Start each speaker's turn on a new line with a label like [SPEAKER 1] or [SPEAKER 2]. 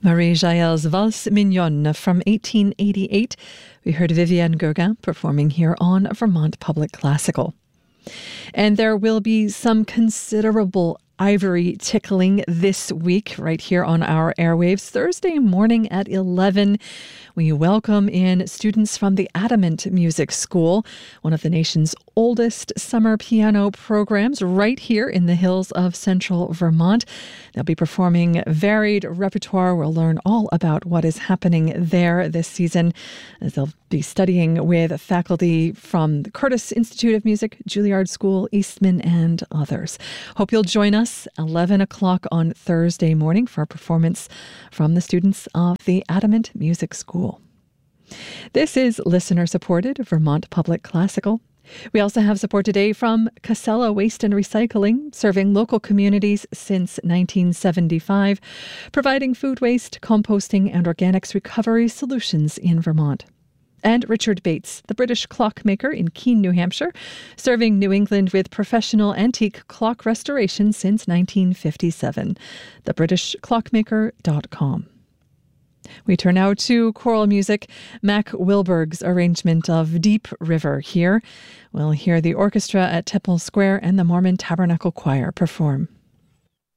[SPEAKER 1] Marie Jael's Valse Mignonne from 1888. We heard Vivienne Gurgin performing here on Vermont Public Classical. And there will be some considerable ivory tickling this week right here on our airwaves. Thursday morning at 11, we welcome in students from the Adamant Music School, one of the nation's oldest summer piano programs right here in the hills of central Vermont. They'll be performing varied repertoire. We'll learn all about what is happening there this season, as they'll be studying with faculty from the Curtis Institute of Music, Juilliard School, Eastman, and others. Hope you'll join us 11 o'clock on Thursday morning for a performance from the students of the Adamant Music School. This is listener-supported Vermont Public Classical. We also have support today from Casella Waste and Recycling, serving local communities since 1975, providing food waste, composting, and organics recovery solutions in Vermont. And Richard Bates, the British clockmaker in Keene, New Hampshire, serving New England with professional antique clock restoration since 1957. TheBritishClockmaker.com. We turn now to choral music. Mac Wilberg's arrangement of Deep River here. We'll hear the orchestra at Temple Square and the Mormon Tabernacle Choir perform.